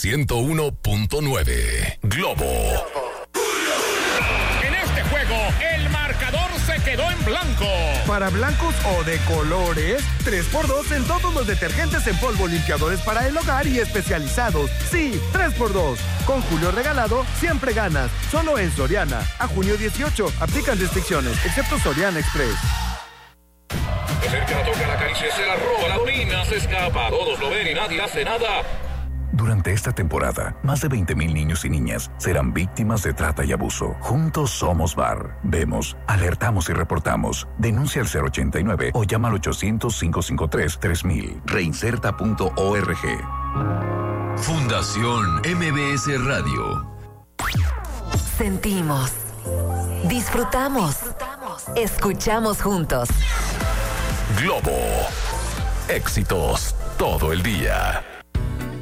101.9. Globo. En este juego, el marcador se quedó en blanco. Para blancos o de colores, 3x2 en todos los detergentes en polvo, limpiadores para el hogar y especializados. Sí, 3x2. Con Julio regalado, siempre ganas. Solo en Soriana. A junio 18. Aplican restricciones, excepto Soriana Express. Se acerca, la toca, la acaricia, se la roba, la domina, se escapa. Todos lo ven y nadie hace nada. Durante esta temporada, más de 20,000 niños y niñas serán víctimas de trata y abuso. Juntos somos VAR. Vemos, alertamos y reportamos. Denuncia al 089 o llama al 800-553-3000. Reinserta.org. Fundación MBS Radio. Sentimos, disfrutamos, escuchamos juntos. Globo. Éxitos todo el día.